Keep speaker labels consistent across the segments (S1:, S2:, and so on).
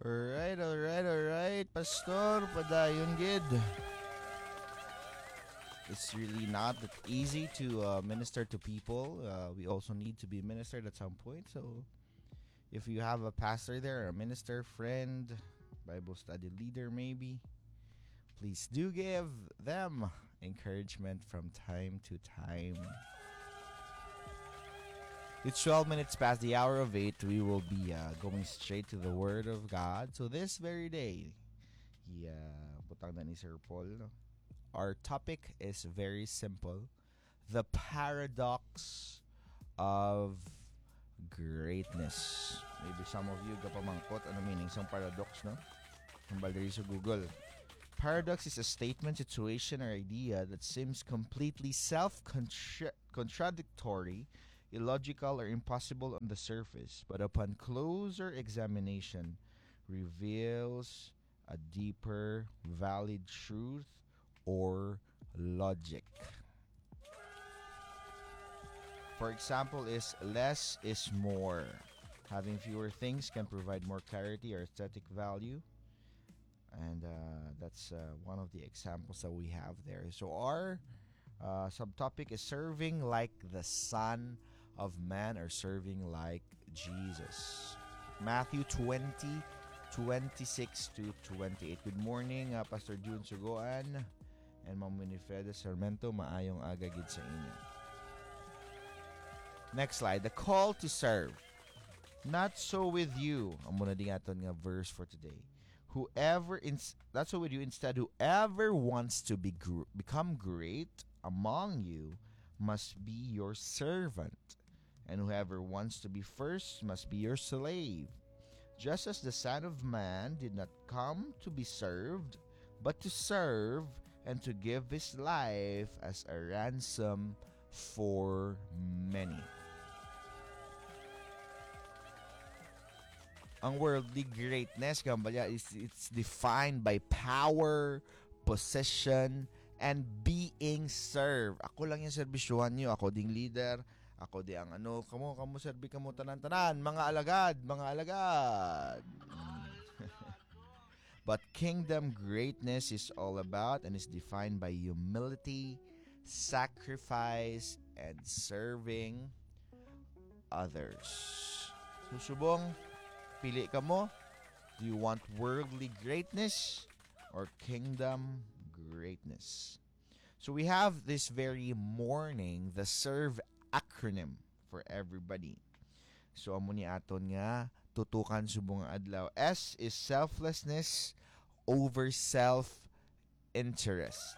S1: Alright, Pastor, padayon gid. It's really not that easy to minister to people. We also need to be ministered at some point. So, if you have a pastor there, a minister, friend, Bible study leader, maybe, please do give them encouragement from time to time. It's 12 minutes past the hour of 8. We will be going straight to the Word of God. So this very day, butang na ni Sir Paul, no? Our topic is very simple. The paradox of greatness. Maybe some of you kapamangkot, ano meaning sa paradox, no? Kumbal diri sa Google. Paradox is a statement, situation, or idea that seems completely self-contradictory, illogical, or impossible on the surface, but upon closer examination reveals a deeper, valid truth or logic. For example, is less is more. Having fewer things can provide more clarity or aesthetic value. And that's one of the examples that we have there. So our subtopic is serving like the Son of Man, or serving like Jesus. Matthew 20:26 to 28. Good morning, Pastor June Sugoan and Ma'am Winifred Sarmento. Maayong aga gid sa inyo. Next slide. The call to serve. Not so with you. Ang muna din aton nga verse for today. That's so with you. Instead, whoever wants to become great among you must be your servant, and whoever wants to be first must be your slave. Just as the Son of Man did not come to be served, but to serve and to give his life as a ransom for many. Ang worldly greatness, kambalya, it's defined by power, possession, and being served. Ako lang yung serbisyuhan nyo. Ako ding leader. Ako di ang kamo serbi kamo tanan-tanan. Mga alagad. But kingdom greatness is all about and is defined by humility, sacrifice, and serving others. Susubong, pili ka mo. Do you want worldly greatness or kingdom greatness? So we have this very morning the SERVE acronym for everybody. So amo ni aton nga tutukan subong adlaw. S is selflessness over self-interest.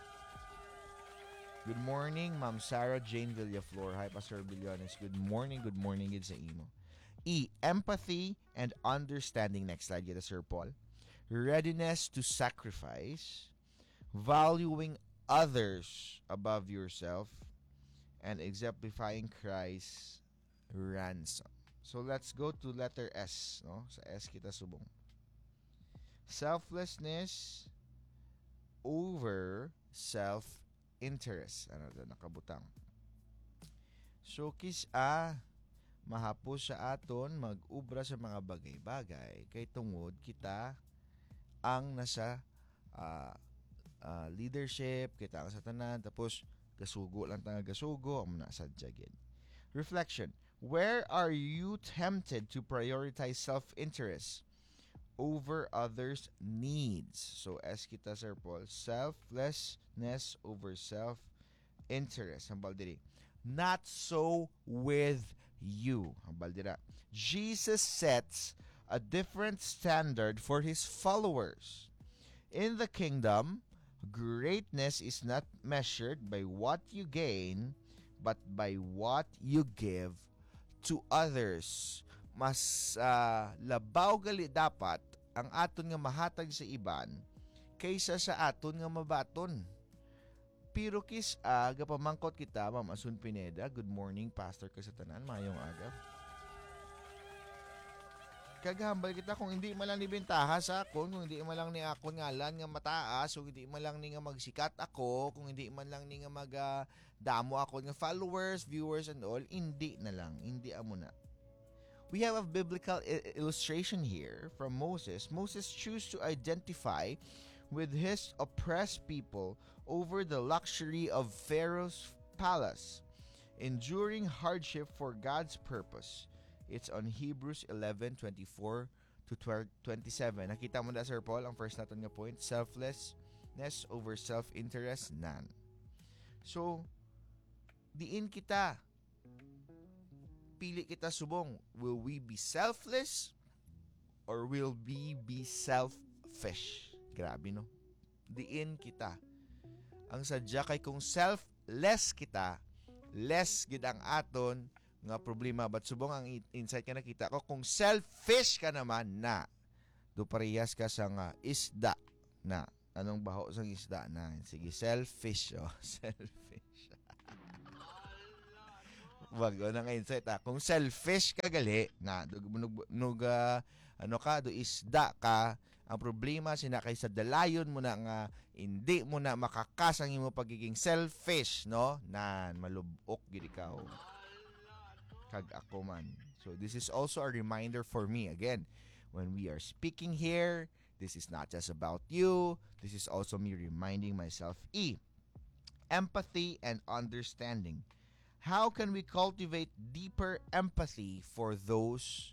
S1: Good morning, Ma'am Sarah Jane Villaflor. Hi, Pastor Billones. Good morning gid sa imo. E, empathy and understanding. Next slide, get Sir Paul. Readiness to sacrifice, valuing others above yourself, and exemplifying Christ's ransom. So let's go to letter S. No? Sa S kita subong. Selflessness over self-interest. Ano doon nakabutang? So mahapos sa aton mag-ubra sa mga bagay-bagay kay tungod kita ang nasa leadership, kita ang sa tanan, tapos gasugo lang tanga gasugo ang nasadya gid. Reflection. Where are you tempted to prioritize self-interest over others' needs? So as kita Sir Paul, selflessness over self-interest. Hambal diri. Not so with you. Hambal dira. Jesus sets a different standard for his followers. In the kingdom, greatness is not measured by what you gain, but by what you give to others. Mas labaw gali dapat ang aton nga mahatag sa iban kaysa sa aton nga mabaton. Pero gapamangkot kita, Ma'am Asun Pineda. Good morning, Pastor ka sa tanan. Mayong aga. Kagahambal kita kung hindi man lang ni bentaha sa akon, kung hindi man lang ni akon ngalan nga mataas, kung hindi man lang ni nga magsikat ako, kung hindi man lang ni nga damo ako nga followers, viewers and all, hindi na lang, hindi amo na. We have a biblical illustration here from Moses. Moses chose to identify with his oppressed people over the luxury of Pharaoh's palace, enduring hardship for God's purpose. It's on Hebrews 11:24 to 27. Nakita mo na, Sir Paul, ang first natin nga point, selflessness over self-interest, nan. So, diin kita. Pili kita subong. Will we be selfless or will we be selfish? Grabe, no? Diin kita. Ang sadya kay kung selfless kita, less gid ang aton nga problema. But subong ang insight ka nakita ko, kung selfish ka naman na, do parehas ka sa nga isda na. Anong baho sa isda na? Sige, selfish. Oh, selfish. Wag o nang insight kung selfish ka gali na ano ka do isda ka, ang problema sinakay sa dalayon mo na nga hindi mo na makakas ang imo pagiging selfish, no? Nan malubok gid ikaw. Kag ako man. So this is also a reminder for me again, when we are speaking here, this is not just about you. This is also me reminding myself. Empathy and understanding. How can we cultivate deeper empathy for those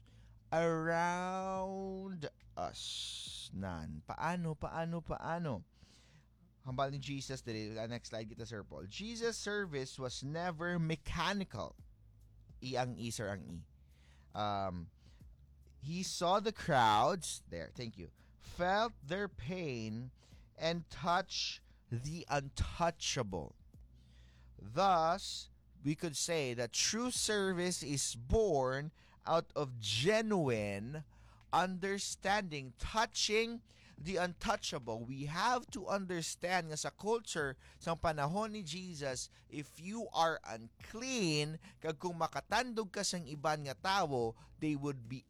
S1: around us? Nan, paano? Hambal ni Jesus today. Next slide kita, Sir Paul. Jesus' service was never mechanical. Ang sir, ang he saw the crowds, there, thank you, felt their pain, and touched the untouchable. Thus, we could say that true service is born out of genuine understanding, touching the untouchable. We have to understand nga sa culture sa panahon ni Jesus, if you are unclean, kag kung makatandog ka sang iban nga tawo, they would be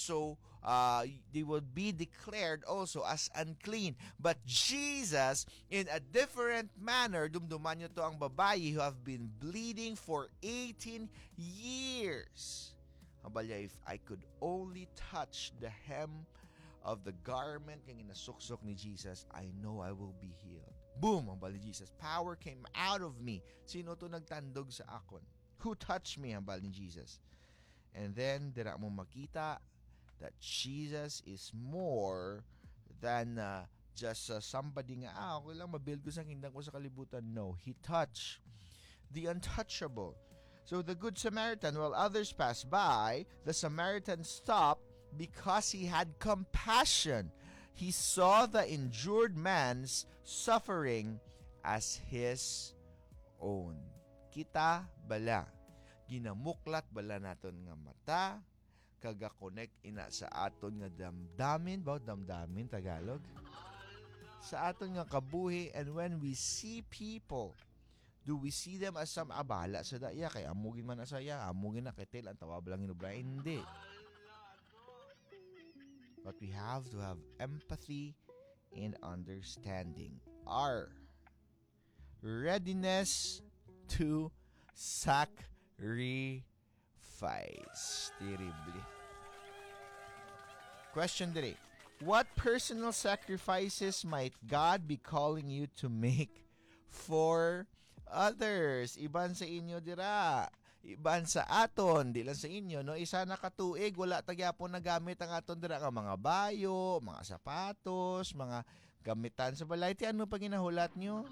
S1: declared also as unclean. But Jesus, in a different manner, dumduman nyo to ang babae who have been bleeding for 18 years. Habalya, if I could only touch the hem of the garment kang inasuksok ni Jesus, I know I will be healed. Boom! Hambal ni Jesus. Power came out of me. Sino to nagtandog sa akon? Who touched me? Hambal ni Jesus. And then, dira mo makita that Jesus is more than just somebody nga, okay lang, mabuild ko sa kingdom ko sa kalibutan. No, He touched the untouchable. So the Good Samaritan, while others passed by, the Samaritan stopped because he had compassion. He saw the injured man's suffering as his own. Kita bala, ginamuklat bala naton nga mata, kaga-connect ina sa aton nga damdamin, ba damdamin Tagalog? Sa aton nga kabuhi, and when we see people, do we see them as some abala sa daya? Kay amugin man na saya, amugin na kitil, ang tawab lang inubra, hindi. But we have to have empathy and understanding. Our readiness to sacrifice. Terribly. Question 3. What personal sacrifices might God be calling you to make for others? Iban sa inyo dira. Iban sa aton, di lang sa inyo, no? Isa na katuig, wala tagyapon na gamit ang aton dira nga mga bayo, mga sapatos, mga gamitan sa balay. Ano pa ginahulat nyo?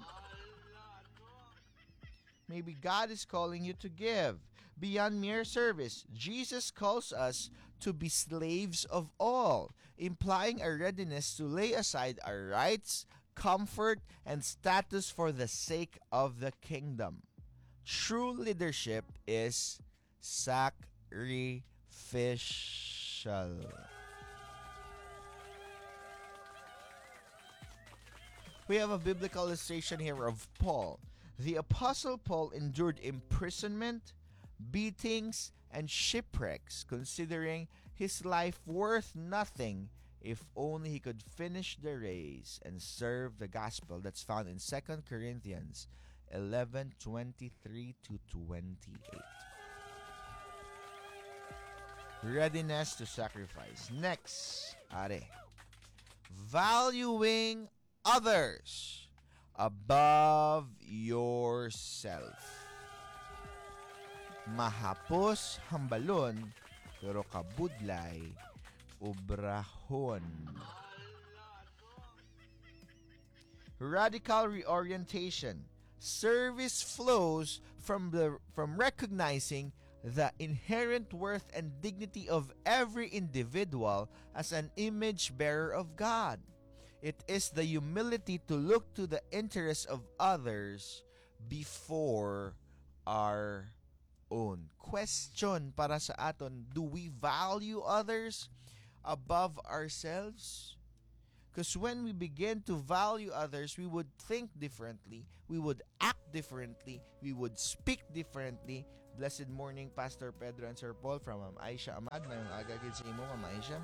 S1: Maybe God is calling you to give beyond mere service. Jesus calls us to be slaves of all, implying a readiness to lay aside our rights, comfort, and status for the sake of the kingdom. True leadership is sacrificial. We have a biblical illustration here of Paul. The Apostle Paul endured imprisonment, beatings, and shipwrecks, considering his life worth nothing if only he could finish the race and serve the gospel. That's found in 2 Corinthians 11:23 to 28. Readiness to sacrifice. Next, are. Valuing others above yourself. Mahapos hambalon, pero kabudlay ubrahon. Radical reorientation. Service flows from recognizing the inherent worth and dignity of every individual as an image bearer of God. It is the humility to look to the interests of others before our own. Question para sa aton, do we value others above ourselves? Because when we begin to value others, we would think differently, we would act differently, we would speak differently. Blessed morning, Pastor Pedro and Sir Paul from Ma'am Aisha Ahmad. Mayong aga gid sa imo, Ma'am Aisha.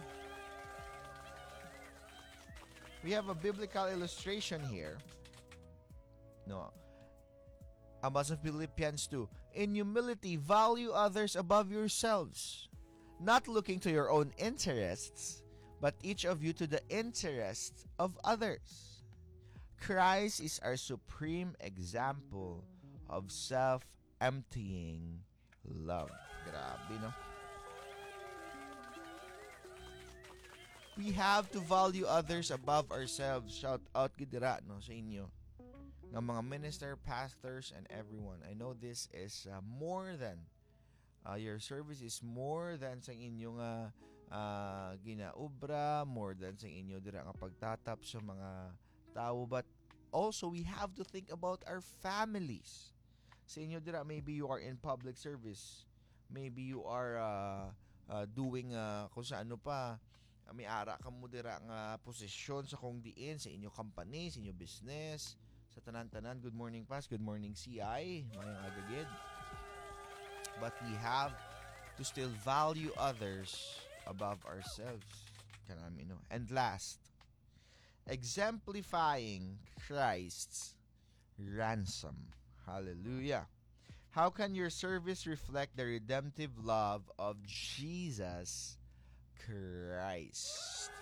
S1: We have a biblical illustration here. No. About of Philippians 2. In humility, value others above yourselves, not looking to your own interests, but each of you to the interests of others. Christ is our supreme example of self-emptying love. Grabe, no? We have to value others above ourselves. Shout out gidira, no, sa inyo. Ng mga minister, pastors, and everyone. I know this is more than, your service is more than sa inyong ginaubra, more than sa inyo dira nga pagtatap sa mga tao, but also we have to think about our families. Sa inyo dira, maybe you are in public service, maybe you are doing kung sa ano pa, may ara ka mo dira nga posisyon sa kung diin sa inyo company, sa inyo business, sa tanan-tanan. Good morning, Pas. Good morning, CI. Mayang agagid. But we have to still value others above ourselves. And last, exemplifying Christ's ransom. Hallelujah. How can your service reflect the redemptive love of Jesus Christ?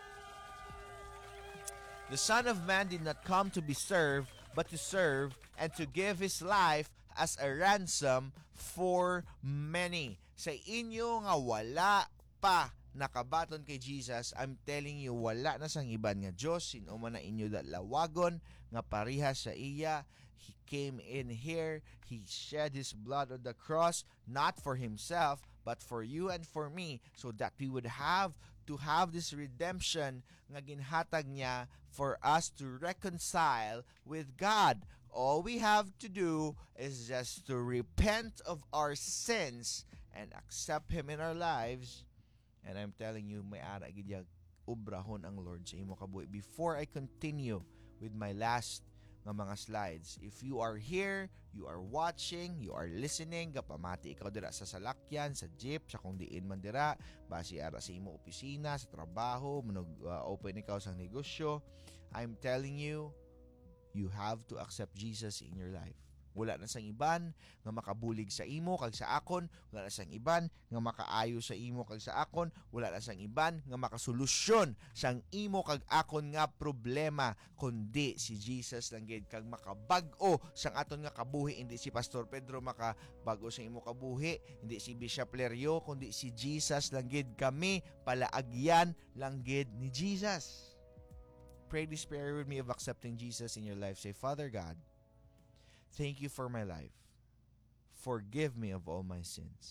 S1: The Son of Man did not come to be served, but to serve and to give His life as a ransom for many. Sa inyo nga wala pa nakabaton kay Jesus, I'm telling you, wala na sang iban nga Diyos, sino man na inyo dalawagon, nga parihas sa iya. He came in here, He shed His blood on the cross, not for Himself, but for you and for me, so that we would have to have this redemption nga ginhatag niya for us to reconcile with God. All we have to do is just to repent of our sins and accept Him in our lives. And I'm telling you, may ara gid ubrahon ang Lord sa imo kabuhi. Before I continue with my last nga mga slides, if you are here, you are watching, you are listening, kapamati ikaw dira sa salakyan, sa jeep, sa kung diin man dira, basi ara sa imo opisina, sa trabaho, open ikaw sa negosyo, I'm telling you, you have to accept Jesus in your life. Wala na sang iban nga makabulig sa imo kag sa akon, wala na sang iban nga makaayo sa imo kag sa akon, wala na sang iban nga makasolusyon sang imo kag akon nga problema, kundi si Jesus lang gid. Kag makabag-o sang aton nga kabuhi, hindi si Pastor Pedro makabag-o sa imo kabuhi, hindi si Bishop Lerio, kundi si Jesus lang gid. Kami palaagyan lang gid ni Jesus. Pray this prayer with me of accepting Jesus in your life. Say, Father God, thank you for my life. Forgive me of all my sins.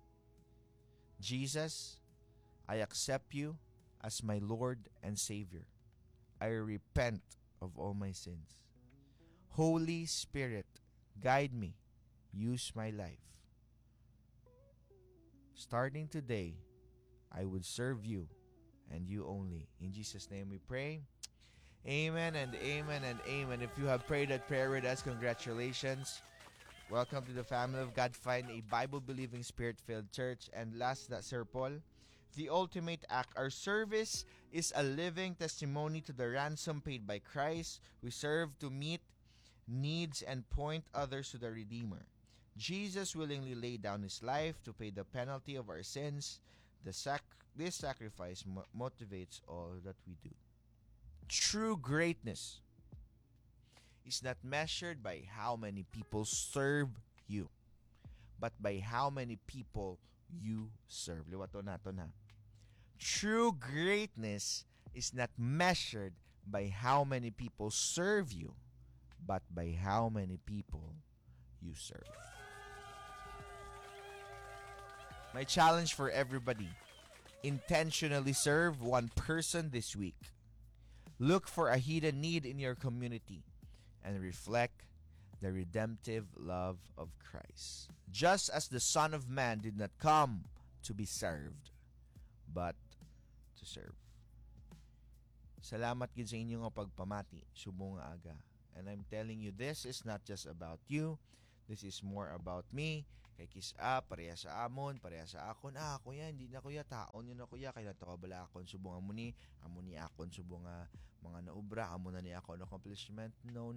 S1: Jesus, I accept you as my Lord and Savior. I repent of all my sins. Holy Spirit, guide me. Use my life. Starting today, I would serve you and you only. In Jesus' name we pray. Amen and amen and amen. If you have prayed that prayer with us, congratulations. Welcome to the family of God. Find a Bible-believing, Spirit-filled church. And last, that Sir Paul, the ultimate act. Our service is a living testimony to the ransom paid by Christ. We serve to meet needs and point others to the Redeemer. Jesus willingly laid down His life to pay the penalty of our sins. This sacrifice motivates all that we do. True greatness is not measured by how many people serve you, but by how many people you serve. Liwato nato na. True greatness is not measured by how many people serve you, but by how many people you serve. My challenge for everybody: intentionally serve one person this week. Look for a hidden need in your community and reflect the redemptive love of Christ. Just as the Son of Man did not come to be served, but to serve. Salamat gid sa inyong pagpamati subong nga aga. And I'm telling you, this is not just about you. This is more about me. Kay kisa, pareha sa amon, pareha sa akon. Kuya, hindi na kuya, taon yun na kuya. Kaya natakabala akon subong amuni akon subong mga naubra, amo na ni akon accomplishment. No.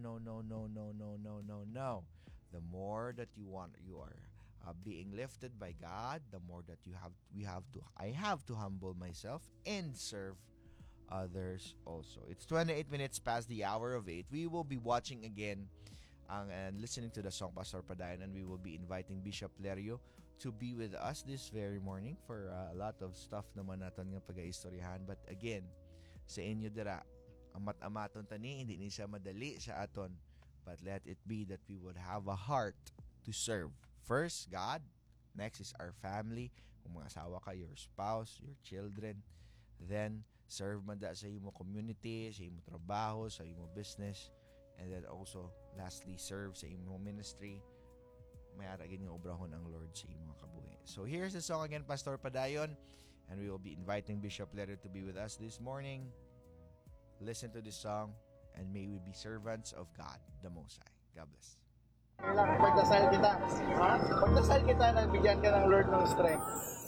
S1: The more that you are being lifted by God, the more that I have to humble myself and serve others also. It's 28 minutes past the hour of 8. We will be watching again and listening to the song Pastor Padayon, and we will be inviting Bishop Lerio to be with us this very morning for a lot of stuff naman natin nga pag-aistoryahan. But again, sa inyo dira, amat-amaton tani, hindi ni siya madali sa aton. But let it be that we would have a heart to serve. First, God. Next is our family. Kung mga asawa ka, your spouse, your children. Then, serve man da sa imo community, sa imo trabaho, sa imo business. And then also, lastly, serve sa imo ministry. Mayara gid nga obrahon ang Lord sa imo kabuhi. So here's the song again, Pastor Padayon, and we will be inviting Bishop Lerio to be with us this morning. Listen to this song, and may we be servants of God, the Most High. God bless.
S2: Pagdasal kita, na bigyan ka ng Lord ng strength.